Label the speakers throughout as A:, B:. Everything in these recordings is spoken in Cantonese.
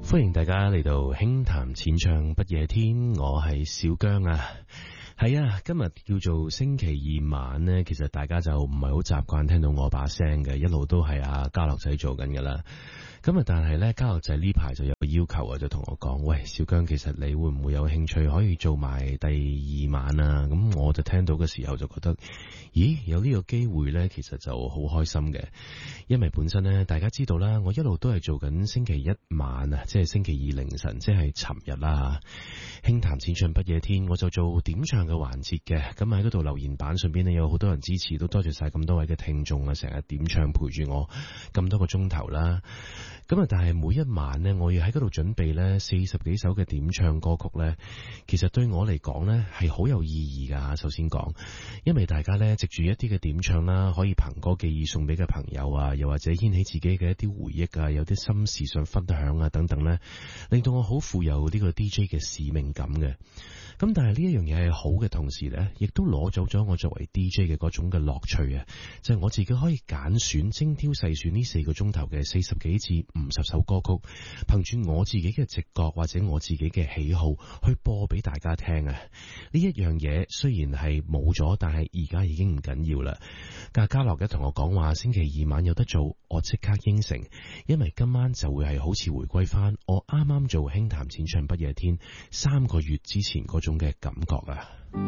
A: 歡迎大家嚟到輕談淺唱不夜天，我係小姜啊。係啊，今日叫做星期二晚呢，其實大家就唔係好習慣聽到我把聲嘅，一路都係阿嘉樂仔做緊噶啦。咁啊，但係呢，嘉樂仔呢排就有個要求啊，就同我講：喂，小姜，其實你會唔會有興趣可以做埋第二晚啊？咁我就聽到嘅時候就覺得，咦，有呢個機會呢，其實就好開心嘅，因為本身呢，大家知道啦，我一路都係做緊星期一晚啊，即係星期二凌晨，即係尋日啦。輕談淺唱不夜天，我就做點唱嘅環節嘅，咁喺嗰度留言板上邊呢，有好多人支持，都多謝晒咁多位嘅聽眾啊，成日點唱陪住我咁多個鐘頭啦。咁啊，但係每一晚呢，我要喺嗰度準備呢40幾首嘅點唱歌曲呢，其實對我嚟講呢係好有意義噶。首先講，因為大家呢藉住一啲嘅點唱啦，可以憑歌寄意送俾嘅朋友啊，又或者掀起自己嘅一啲回憶啊，有啲心事想分享啊等等呢，令到我好富有呢個 DJ 嘅使命感嘅。咁但係呢一樣嘢係好嘅同時呢，亦都攞走咗我作為 DJ 嘅嗰種嘅樂趣啊！就係我自己可以揀選、精挑細選呢4個鐘頭嘅40幾至50首歌曲，憑住我自己嘅直覺或者我自己嘅喜好去播俾大家聽啊！呢一樣嘢雖然係冇咗，但係而家已經唔緊要啦。嘉樂一同我講話星期二晚有得做，我即刻應承，因為今晚就會係好似回歸翻我啱啱做輕談淺唱不夜天3個月之前嗰種嘅感覺啊！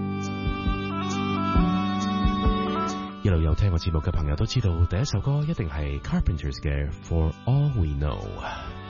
A: 一路有聽我節目嘅朋友都知道，第一首歌一定係 Carpenters 嘅 For All We Know。